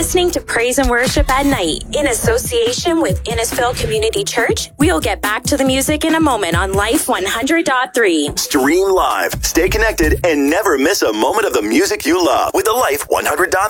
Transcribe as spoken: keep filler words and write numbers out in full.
listening to Praise and Worship at Night in association with Innisfil Community Church. We'll get back to the music in a moment on Life one hundred point three. Stream live, stay connected, and never miss a moment of the music you love with the Life one hundred point three